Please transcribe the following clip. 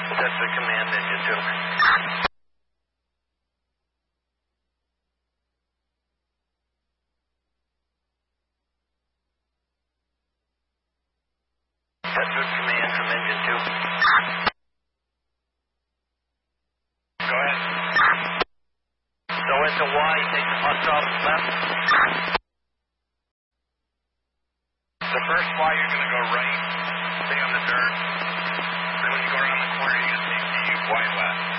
That's the command engine 2. That's good command from engine 2. Go ahead. So into Y, take the hot top left. The first Y, you're going to go right. Stay on the dirt. Then when you go around the corner, you're going to take the Y left.